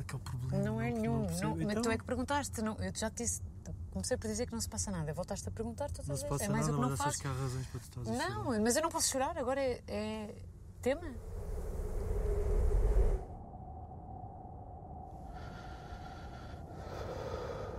é que é o problema? Não é nenhum. percebo. Mas Então, tu é que perguntaste. Não, eu já te disse. Comecei por dizer que não se passa nada. Voltaste a perguntar, tu não estás se a passa dizer. É mais nada, o que não mas achas faço. que há razões para tu estás a chorar? Não, mas eu não posso chorar. Agora é tema.